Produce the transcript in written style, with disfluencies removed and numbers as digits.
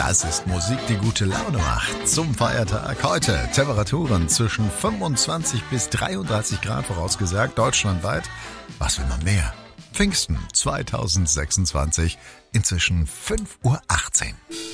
Das ist Musik, die gute Laune macht. Zum Feiertag heute Temperaturen zwischen 25 bis 33 Grad vorausgesagt, deutschlandweit. Was will man mehr? Pfingsten 2026, inzwischen 5:18 Uhr.